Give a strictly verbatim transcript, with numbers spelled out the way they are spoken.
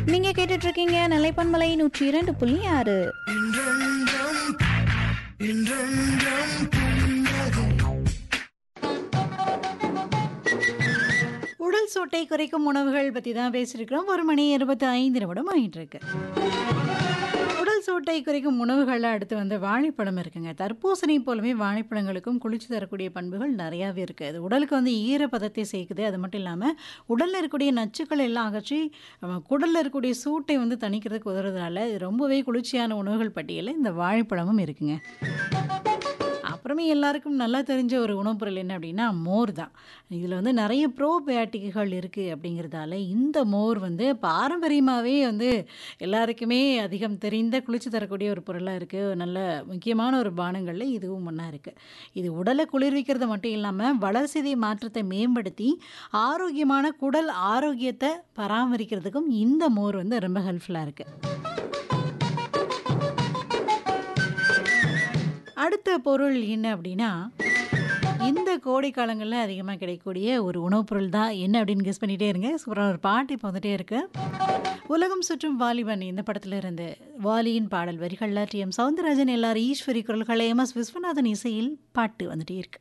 நீங்க கேட்டுட்டு இருக்கீங்க நிலைப்பன்மலை நூற்றி இரண்டு புள்ளி ஆறு. உடல் சூட்டை குறைக்கும் உணவுகள் பற்றி தான் பேசியிருக்கிறோம். ஒரு மணி இருபத்தி ஐந்து நிமிடம் ஆகிட்டு இருக்கு. உடல் சூட்டை குறைக்கும் உணவுகளில் அடுத்து வந்து வாழைப்பழம் இருக்குங்க. தர்பூசணி போலவே வாழைப்பழங்களுக்கும் குளிர்ச்சி தரக்கூடிய பண்புகள் நிறையாவே இருக்குது. அது உடலுக்கு வந்து ஈரப்பதத்தை சேர்க்குது. அது மட்டும் இல்லாமல் உடலில் இருக்கக்கூடிய நச்சுக்கள் எல்லாம் அகற்றி குடலில் இருக்கக்கூடிய சூட்டை வந்து தணிக்கிறதுக்கு உதவுறதுனால இது ரொம்பவே குளிர்ச்சியான உணவுகள் பட்டியலில் இந்த வாழைப்பழமும் இருக்குங்க. அப்புறமே எல்லாருக்கும் நல்லா தெரிஞ்ச ஒரு உணவுப் பொருள் என்ன அப்படின்னா மோர் தான். இதில் வந்து நிறைய ப்ரோபயாட்டிக்குகள் இருக்குது. அப்படிங்கிறதால இந்த மோர் வந்து பாரம்பரியமாகவே வந்து எல்லாருக்குமே அதிகம் தெரிந்த குளிர்ச்சி தரக்கூடிய ஒரு பொருளாக இருக்குது. நல்ல முக்கியமான ஒரு பானங்களில் இதுவும் ஒன்றா இருக்குது. இது உடலை குளிர்விக்கிறது மட்டும் இல்லாமல் வளர்சிதை மாற்றத்தை மேம்படுத்தி ஆரோக்கியமான குடல் ஆரோக்கியத்தை பராமரிக்கிறதுக்கும் இந்த மோர் வந்து ரொம்ப ஹெல்ப்ஃபுல்லாக இருக்குது. அடுத்த பொருள் என்ன அப்படின்னா இந்த கோடை காலங்களில் அதிகமாக கிடைக்கக்கூடிய ஒரு உணவுப் பொருள் தான். என்ன அப்படின்னு கெஸ் பண்ணிகிட்டே இருங்க. சூப்பரான ஒரு பாட்டு இப்போ வந்துட்டே இருக்கு. உலகம் சுற்றும் வாலிபன் இந்த படத்துல இருந்து வாலியின் பாடல் வரிகளில் டி எம் சவுந்தரராஜன், எல்லாரும் ஈஸ்வரி குரல்கள், எம் எஸ் விஸ்வநாதன் இசையில் பாட்டு வந்துட்டே இருக்கு.